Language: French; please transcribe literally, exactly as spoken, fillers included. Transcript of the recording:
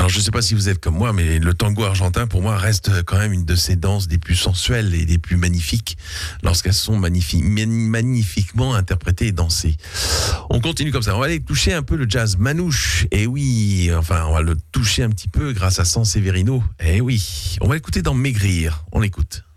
Alors je ne sais pas si vous êtes comme moi, mais le tango argentin pour moi reste quand même une de ces danses des plus sensuelles et des plus magnifiques lorsqu'elles sont magnifi- magnifiquement interprétées et dansées. On continue comme ça, on va aller toucher un peu le jazz manouche, et oui, enfin on va le toucher un petit peu grâce à Sanseverino, et oui, on va l'écouter dans Maigrir, on écoute.